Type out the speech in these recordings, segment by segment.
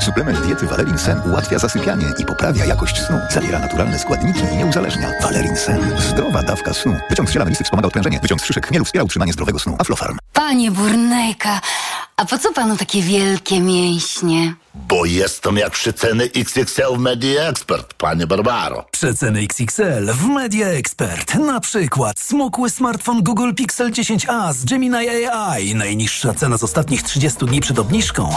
Suplement diety Valerin Sen ułatwia zasypianie i poprawia jakość snu. Zawiera naturalne składniki i nie uzależnia. Valerin Sen. Zdrowa dawka snu. Wyciąg z ziela melisy wspomaga odprężenie. Wyciąg z szyszek chmielu wspiera utrzymanie zdrowego snu. Aflofarm. Panie Burnejka, a po co panu takie wielkie mięśnie? Bo jestem jak przeceny XXL w Media Expert, panie Barbaro. Przeceny XXL w Media Expert. Na przykład smukły smartfon Google Pixel 10a z Gemini AI. Najniższa cena z ostatnich 30 dni przed obniżką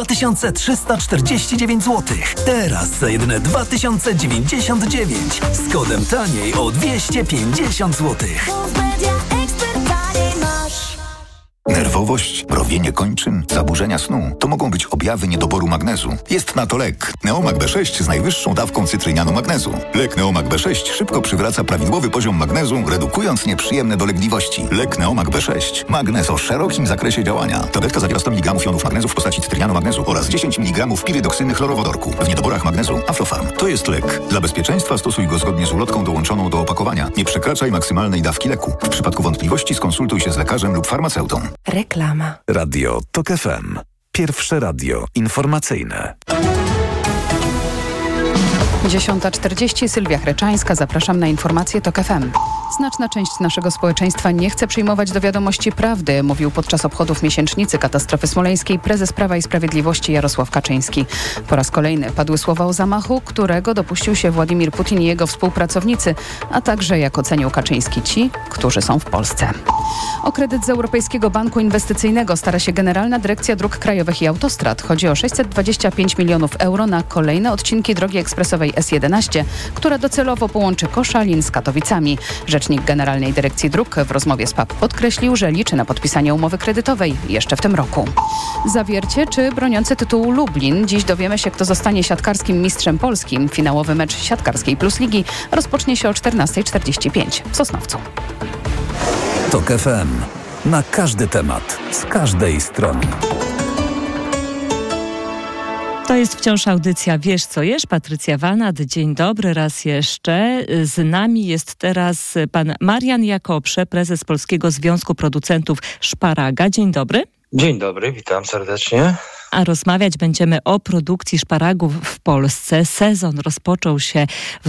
2349 zł. Teraz za jedyne 2099 z kodem taniej o 250 zł. Nerwowość, mrowienie kończyn, zaburzenia snu to mogą być objawy niedoboru magnezu. Jest na to lek. Neomag B6 z najwyższą dawką cytrynianu magnezu. Lek Neomag B6 szybko przywraca prawidłowy poziom magnezu, redukując nieprzyjemne dolegliwości. Lek Neomag B6. Magnez o szerokim zakresie działania. Tabletka zawiera 100 mg jonów magnezu w postaci cytrynianu magnezu oraz 10 mg pirydoksyny chlorowodorku. W niedoborach magnezu Aflofarm. To jest lek. Dla bezpieczeństwa stosuj go zgodnie z ulotką dołączoną do opakowania. Nie przekraczaj maksymalnej dawki leku. W przypadku wątpliwości skonsultuj się z lekarzem lub farmaceutą. Reklama. Radio TOK FM. Pierwsze radio informacyjne. 10:40. Sylwia Chreczańska. Zapraszam na informacje TOK FM. Znaczna część naszego społeczeństwa nie chce przyjmować do wiadomości prawdy, mówił podczas obchodów miesięcznicy katastrofy smoleńskiej prezes Prawa i Sprawiedliwości Jarosław Kaczyński. Po raz kolejny padły słowa o zamachu, którego dopuścił się Władimir Putin i jego współpracownicy, a także, jak ocenił Kaczyński, ci, którzy są w Polsce. O kredyt z Europejskiego Banku Inwestycyjnego stara się Generalna Dyrekcja Dróg Krajowych i Autostrad. Chodzi o 625 milionów euro na kolejne odcinki drogi ekspresowej S11, która docelowo połączy Koszalin z Katowicami. Rzecznik Generalnej Dyrekcji Dróg w rozmowie z PAP podkreślił, że liczy na podpisanie umowy kredytowej jeszcze w tym roku. Zawiercie czy broniący tytułu Lublin? Dziś dowiemy się, kto zostanie siatkarskim mistrzem polskim. Finałowy mecz siatkarskiej Plus Ligi rozpocznie się o 14:45 w Sosnowcu. TOK FM. Na każdy temat, z każdej strony. To jest wciąż audycja Wiesz co jesz? Patrycja Wanat. Dzień dobry raz jeszcze. Z nami jest teraz pan Marian Jakobsze, prezes Polskiego Związku Producentów Szparaga. Dzień dobry. Dzień dobry, witam serdecznie. A rozmawiać będziemy o produkcji szparagów w Polsce. Sezon rozpoczął się w